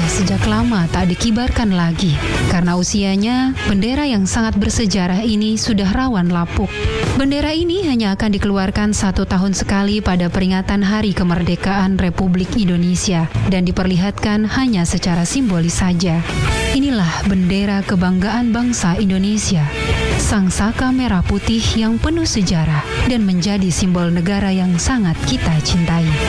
sejak lama tak dikibarkan lagi. Karena usianya, bendera yang sangat bersejarah ini sudah rawan lapuk. Bendera ini hanya akan dikeluarkan 1 tahun sekali pada peringatan Hari Kemerdekaan Republik Indonesia dan diperlihatkan hanya secara simbolis saja. Inilah bendera kebanggaan bangsa Indonesia, sang saka merah putih yang penuh sejarah dan menjadi simbol negara yang sangat kita cintai.